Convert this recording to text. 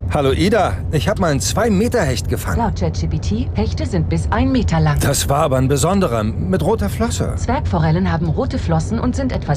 Hallo Ida, ich habe mal einen 2-Meter-Hecht gefangen. Laut ChatGPT, Hechte sind bis 1 Meter lang. Das war aber ein besonderer, mit roter Flosse. Zwergforellen haben rote Flossen und sind etwa